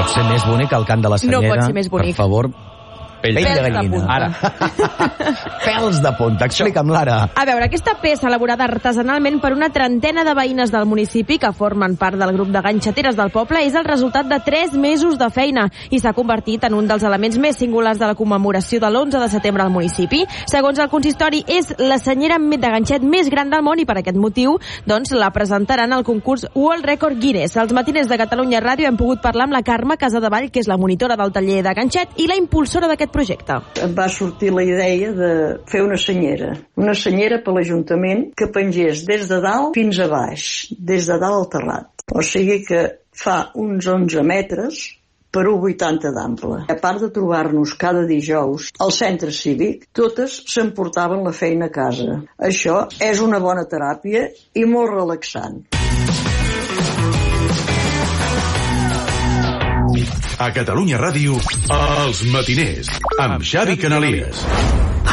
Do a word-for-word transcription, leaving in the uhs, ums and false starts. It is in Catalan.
Pot ser més bonic el cant de la senyera? No pot ser més bonic. Per favor, pell, Pèls de de gallina. punta. Ara. Pèls de punta. Explica'm, Lara. A veure, aquesta peça elaborada artesanalment per una trentena de veïnes del municipi que formen part del grup de ganxateres del poble és el resultat de tres mesos de feina i s'ha convertit en un dels elements més singulars de la commemoració de l'onze de setembre al municipi. Segons el consistori, és la senyera de ganxet més gran del món i per aquest motiu doncs, la presentaran al concurs World Record Guinness. Als matiners de Catalunya Ràdio hem pogut parlar amb la Carme Casadevall, que és la monitora del taller de ganxet i la impulsora d'aquest projecte. Em va sortir la idea de fer una senyera. Una senyera per l'Ajuntament que pengés des de dalt fins a baix, des de dalt al terrat. O sigui que fa uns onze metres per un vuitanta d'ample. A part de trobar-nos cada dijous al centre cívic, totes s'emportaven la feina a casa. Això és una bona teràpia i molt relaxant. A Catalunya Ràdio, Els Matiners, amb Xavi Canalies.